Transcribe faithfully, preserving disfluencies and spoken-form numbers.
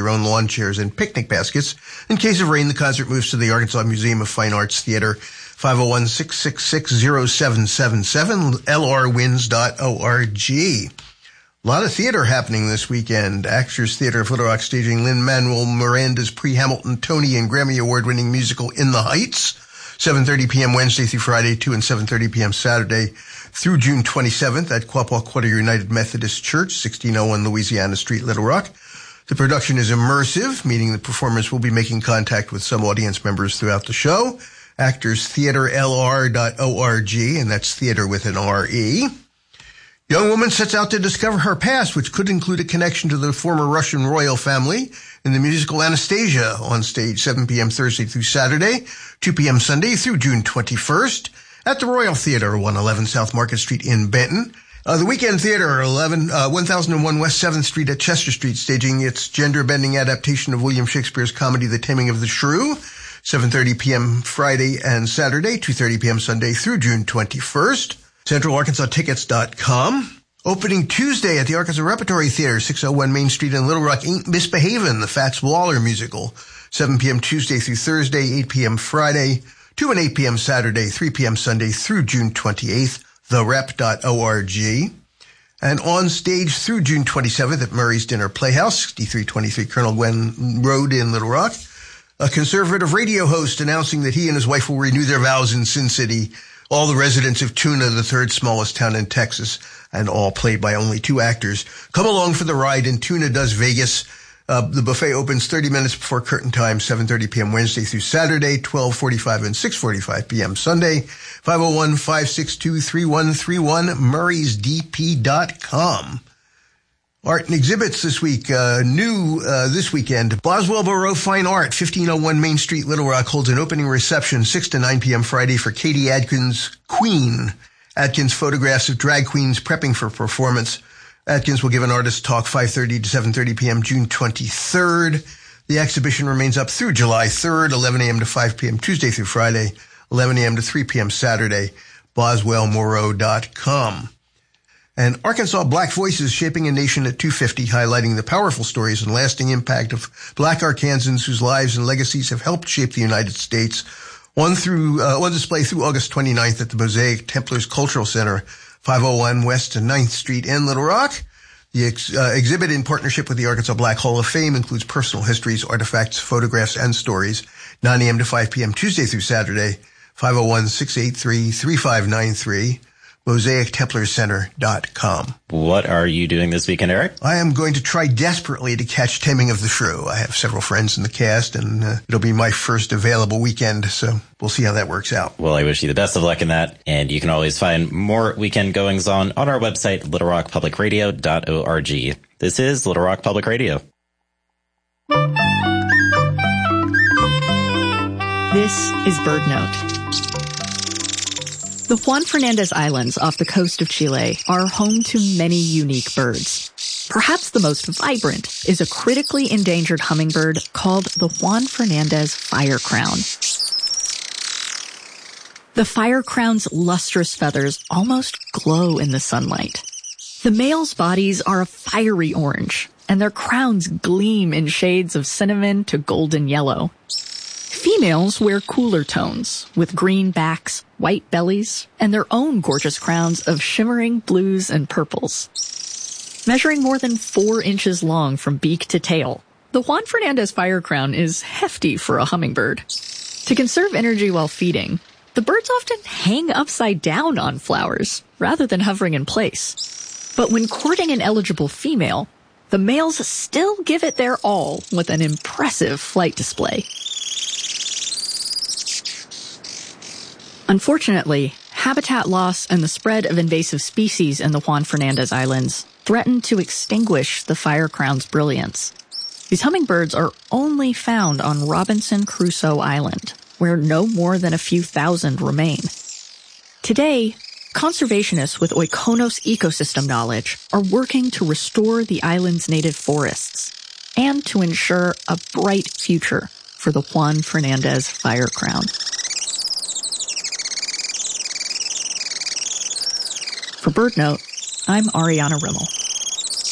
their own lawn chairs and picnic baskets. In case of rain, the concert moves to the Arkansas Museum of Fine Arts Theater, five oh one, six six six, oh seven seven seven, L R wins dot org. A lot of theater happening this weekend. Actors Theater of Little Rock staging Lin-Manuel Miranda's pre-Hamilton Tony and Grammy Award-winning musical In the Heights, seven thirty p.m. Wednesday through Friday, two and seven thirty p.m. Saturday through June twenty-seventh at Quapaw Quarter United Methodist Church, sixteen oh one Louisiana Street, Little Rock. The production is immersive, meaning the performers will be making contact with some audience members throughout the show. Actors Theater L R dot org, and that's theater with an R E. Young woman sets out to discover her past, which could include a connection to the former Russian royal family, in the musical Anastasia on stage seven p.m. Thursday through Saturday, two p.m. Sunday through June twenty-first at the Royal Theater, one eleven South Market Street in Benton. Uh, the Weekend Theater, eleven, uh, one thousand one West seventh Street at Chester Street, staging its gender-bending adaptation of William Shakespeare's comedy The Taming of the Shrew, seven thirty p.m. Friday and Saturday, two thirty p.m. Sunday through June twenty-first. Central Arkansas Tickets dot com. Opening Tuesday at the Arkansas Repertory Theater, six oh one Main Street in Little Rock, Ain't Misbehavin', the Fats Waller musical, seven p.m. Tuesday through Thursday, eight p.m. Friday, two and eight p.m. Saturday, three p.m. Sunday through June twenty-eighth, the rep dot org. And on stage through June twenty-seventh at Murray's Dinner Playhouse, sixty-three twenty-three Colonel Gwen Road in Little Rock, a conservative radio host announcing that he and his wife will renew their vows in Sin City. All the residents of Tuna, the third smallest town in Texas, and all played by only two actors. Come along for the ride in Tuna Does Vegas. Uh, the buffet opens thirty minutes before curtain time, seven thirty p.m. Wednesday through Saturday, twelve forty-five and six forty-five p.m. Sunday. five oh one, five six two, three one three one, murrays d p dot com. Art and exhibits this week. Uh, new uh, this weekend. Boswell Borough Fine Art, fifteen oh one Main Street, Little Rock, holds an opening reception six to nine p.m. Friday for Katie Adkins' Queen. Adkins photographs of drag queens prepping for performance. Adkins will give an artist talk five thirty to seven thirty p.m. June twenty-third. The exhibition remains up through July third, eleven a.m. to five p.m. Tuesday through Friday, eleven a.m. to three p.m. Saturday. boswell moro dot com. And Arkansas Black Voices Shaping a Nation at two fifty, highlighting the powerful stories and lasting impact of Black Arkansans whose lives and legacies have helped shape the United States. On through, uh, on display through August twenty-ninth at the Mosaic Templars Cultural Center, five oh one West and ninth Street in Little Rock. The ex- uh, exhibit, in partnership with the Arkansas Black Hall of Fame, includes personal histories, artifacts, photographs, and stories. nine a.m. to five p.m. Tuesday through Saturday, five oh one, six eight three, three five nine three. mosaic templars center dot com. What are you doing this weekend, Eric? I am going to try desperately to catch Taming of the Shrew. I have several friends in the cast, and uh, it'll be my first available weekend, so we'll see how that works out. Well, I wish you the best of luck in that, and you can always find more weekend goings-on on our website, little rock public radio dot org. This is Little Rock Public Radio. This is Bird Note. The Juan Fernandez Islands off the coast of Chile are home to many unique birds. Perhaps the most vibrant is a critically endangered hummingbird called the Juan Fernandez firecrown. The firecrown's lustrous feathers almost glow in the sunlight. The male's bodies are a fiery orange, and their crowns gleam in shades of cinnamon to golden yellow. Females wear cooler tones, with green backs, white bellies, and their own gorgeous crowns of shimmering blues and purples. Measuring more than four inches long from beak to tail, the Juan Fernandez firecrown is hefty for a hummingbird. To conserve energy while feeding, the birds often hang upside down on flowers, rather than hovering in place. But when courting an eligible female, the males still give it their all with an impressive flight display. Unfortunately, habitat loss and the spread of invasive species in the Juan Fernandez Islands threaten to extinguish the firecrown's brilliance. These hummingbirds are only found on Robinson Crusoe Island, where no more than a few thousand remain. Today, conservationists with Oikonos ecosystem knowledge are working to restore the island's native forests and to ensure a bright future for the Juan Fernandez firecrown. For BirdNote, I'm Ariana Rimmel.